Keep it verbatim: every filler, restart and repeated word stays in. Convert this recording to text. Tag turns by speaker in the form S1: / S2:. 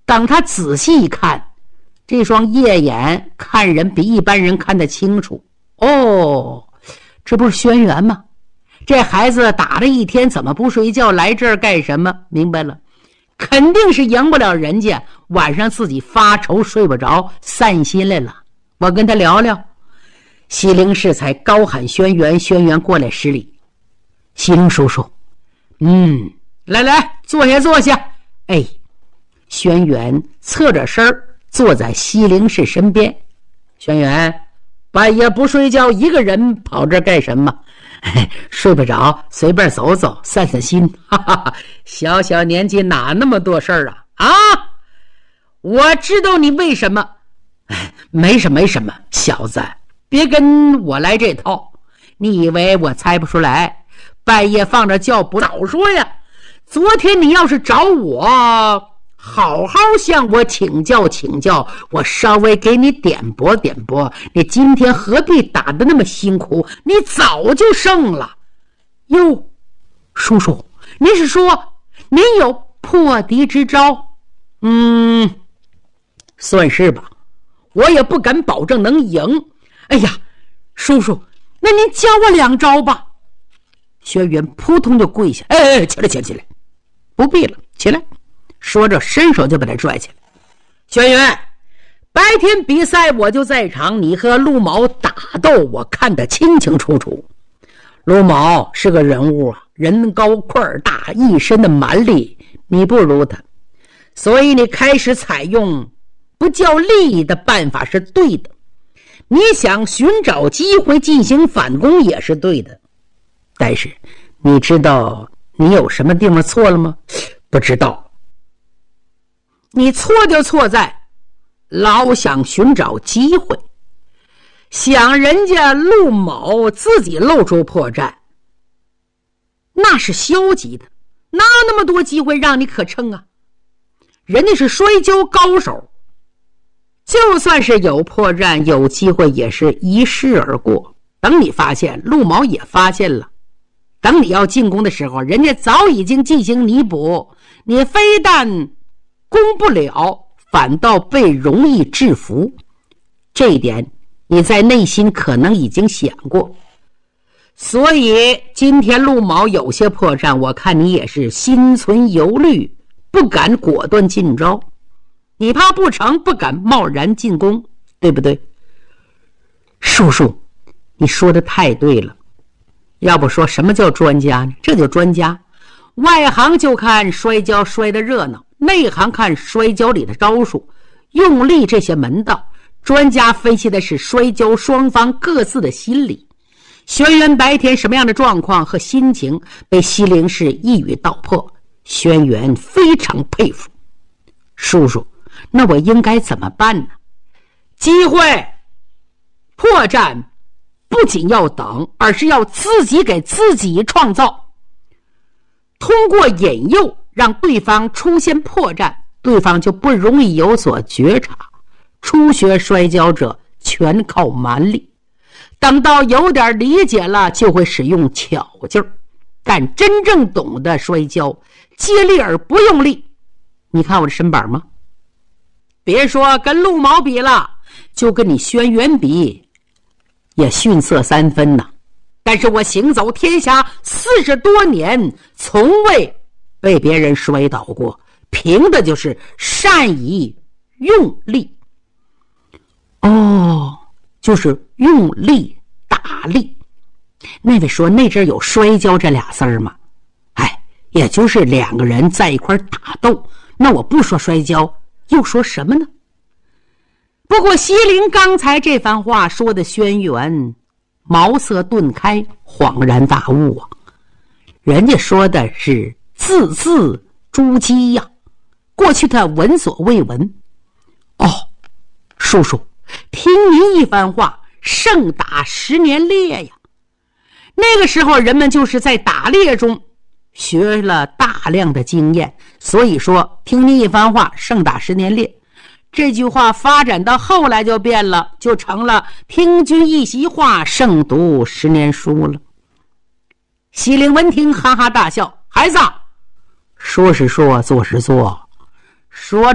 S1: 当他仔细一看，这双夜眼看人比一般人看得清楚。哦，这不是轩辕吗？这孩子打了一天怎么不睡觉，来这儿干什么？明白了，肯定是赢不了人家，晚上自己发愁睡不着，散心来了。我跟他聊聊。西陵氏才高喊轩辕，轩辕过来施礼。西陵叔叔，嗯，来来，坐下坐下。哎，轩辕侧着身坐在西陵氏身边。轩辕，半夜不睡觉，一个人跑这干什么？睡不着，随便走走，散散心。哈哈，小小年纪哪那么多事儿啊？啊，我知道你为什么。没什么没什么，小子，别跟我来这套。你以为我猜不出来？半夜放着觉不早说呀。昨天你要是找我，好好向我请教请教，我稍微给你点拨点拨，你今天何必打得那么辛苦？你早就胜了。哟，叔叔，您是说您有破敌之招？嗯，算是吧，我也不敢保证能赢。哎呀，叔叔，那您教我两招吧。轩辕扑通就跪下，哎哎，起来起来起来，不必了，起来。说着伸手就把他拽起来。轩辕，白天比赛我就在场，你和陆某打斗我看得清清楚楚。陆某是个人物啊，人高块大，一身的蛮力，你不如他，所以你开始采用不叫力的办法是对的，你想寻找机会进行反攻也是对的。但是你知道你有什么地方错了吗？不知道。你错就错在老想寻找机会，想人家陆某自己露出破绽，那是消极的，哪有那么多机会让你可乘啊？人家是摔跤高手，就算是有破绽有机会也是一试而过。等你发现，陆某也发现了，等你要进攻的时候，人家早已经进行弥补，你非但攻不了，反倒被容易制服。这一点你在内心可能已经想过。所以今天陆某有些破绽，我看你也是心存犹豫，不敢果断进招。你怕不成，不敢贸然进攻，对不对？叔叔，你说的太对了。要不说什么叫专家呢？这就专家，外行就看摔跤摔的热闹，内行看摔跤里的招数用力这些门道，专家分析的是摔跤双方各自的心理。轩辕白天什么样的状况和心情被西陵氏一语道破，轩辕非常佩服。叔叔，那我应该怎么办呢？机会破绽不仅要等，而是要自己给自己创造。通过引诱让对方出现破绽，对方就不容易有所觉察。初学摔跤者全靠蛮力，等到有点理解了，就会使用巧劲儿。但真正懂得摔跤，接力而不用力。你看我的身板吗？别说跟陆某比了，就跟你轩辕比也逊色三分呐。但是我行走天下四十多年，从未被别人摔倒过，凭的就是善于用力。哦，就是用力打力。那位说那阵有摔跤这俩字儿吗？哎，也就是两个人在一块打斗。那我不说摔跤，又说什么呢？不过西陵刚才这番话说的轩辕茅塞顿开，恍然大悟啊！人家说的是字字珠玑呀，过去他闻所未闻。哦，叔叔，听您一番话，胜打十年猎呀！那个时候人们就是在打猎中学了大量的经验，所以说听您一番话，胜打十年猎。这句话发展到后来就变了，就成了听君一席话，胜读十年书了。西陵闻听哈哈大笑，孩子，说是说，做是做，说